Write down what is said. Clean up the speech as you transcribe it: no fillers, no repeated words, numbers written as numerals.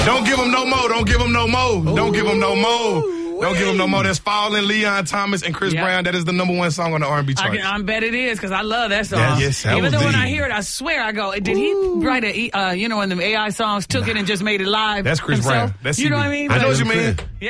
Don't give them no more. Don't give them no more. Don't give them no more. Don't give them no more. That's Fallin', Leon Thomas, and Chris Brown. That is the number one song on the R&B chart. I bet it is, because I love that song. Yes, even though when I hear it, I swear I go, did he write one of them AI songs, took it and just made it live? That's Chris himself? Brown. That's you know what I mean? I know what you mean.